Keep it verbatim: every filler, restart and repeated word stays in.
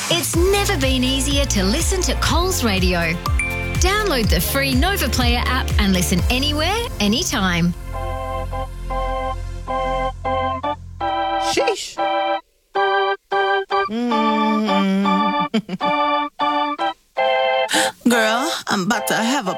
It's never been easier to listen to Coles Radio. Download the free Nova Player app and listen anywhere, anytime. Sheesh. Mm. Girl, I'm about to have a